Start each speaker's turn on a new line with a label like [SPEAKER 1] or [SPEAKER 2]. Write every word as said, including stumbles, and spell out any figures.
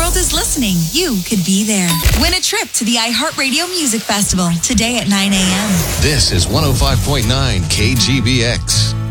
[SPEAKER 1] world is listening, you could be there. Win a trip to the iHeartRadio Music Festival today at nine a.m.
[SPEAKER 2] This is one oh five point nine K G B X.